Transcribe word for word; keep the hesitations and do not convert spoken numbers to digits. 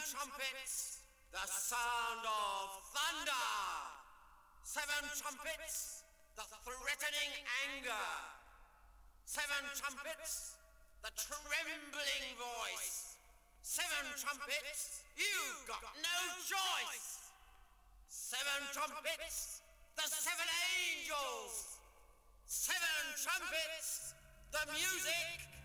trumpets, the sound of thunder. Seven trumpets, the threatening anger. Seven trumpets, the trembling voice. Seven trumpets, you've got no choice. Seven trumpets, the seven angels. Seven trumpets, the music